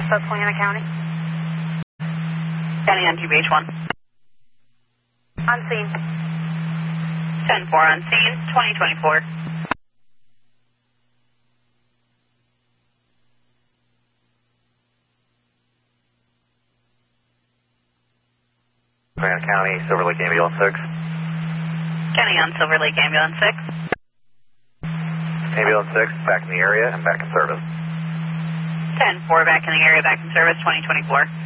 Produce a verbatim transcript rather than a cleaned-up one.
Susquehanna County. County on G B H one. On scene. ten four on scene, twenty twenty-four. Susquehanna County, Silver Lake Ambulance six. County on Silver Lake Ambulance six. Ambulance six, back in the area and back in service. ten four back in the area, back in service, twenty twenty-four.